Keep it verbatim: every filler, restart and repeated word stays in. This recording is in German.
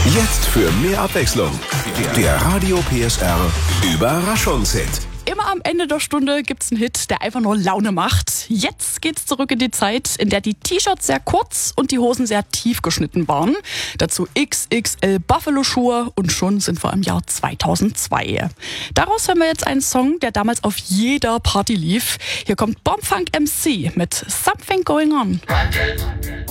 Jetzt für mehr Abwechslung. Der Radio P S R Überraschungshit. Immer am Ende der Stunde gibt's einen Hit, der einfach nur Laune macht. Jetzt geht's zurück in die Zeit, in der die T-Shirts sehr kurz und die Hosen sehr tief geschnitten waren. Dazu X X L Buffalo-Schuhe und schon sind wir im Jahr zweitausendzwei. Daraus hören wir jetzt einen Song, der damals auf jeder Party lief. Hier kommt Bomb Funk M C mit Something Going On.